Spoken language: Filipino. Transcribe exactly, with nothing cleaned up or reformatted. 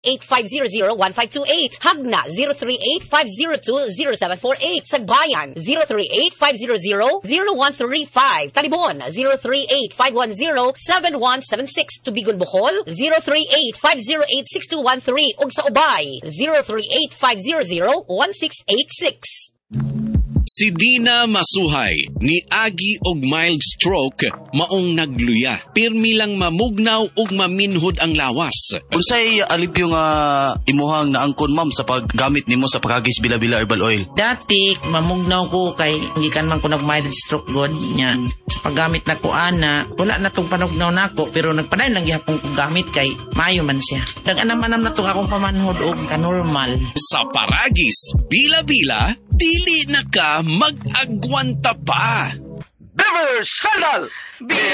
eight five zero zero one five two eight. Hagna zero three eight five zero two zero seven four eight. Sagbayan zero three eight five zero zero zero one three five. Talibon zero three eight five one zero seven one seven six. Tubigon Bohol zero three eight five zero eight six two one three. Ug sa Ubay zero three eight five zero zero one six eight six. Si Dina Masuhay ni agi og mild stroke maong nagluya. Pirmi lang mamugnaw ug maminhod ang lawas. Unsay alipyo nga imuhang naangkon ma'am sa paggamit nimo sa pagagis bila-bila herbal oil? Dati mamugnaw ko kay gikan man ko nag mild stroke god nya. Sa paggamit na ko ana, wala na tong panugnaw nako pero nagpadayon lang gihapon ko gamit kay maayo man siya. Dag-anam-anam na tong akong pamanhod og kanormal. Sa paragis bila-bila dili na ka mag-agwanta pa. Beaver Sandal!